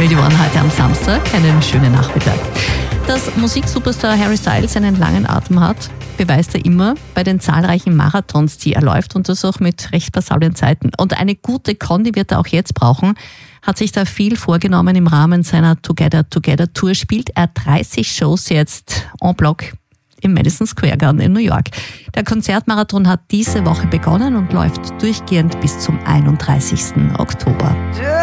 Radio One heute am Samstag. Einen schönen Nachmittag. Dass Musiksuperstar Harry Styles einen langen Atem hat, beweist er immer bei den zahlreichen Marathons, die er läuft, und das auch mit recht passablen Zeiten. Und eine gute Kondi wird er auch jetzt brauchen, hat sich da viel vorgenommen. Im Rahmen seiner Together Tour spielt er 30 Shows jetzt en bloc im Madison Square Garden in New York. Der Konzertmarathon hat diese Woche begonnen und läuft durchgehend bis zum 31. Oktober.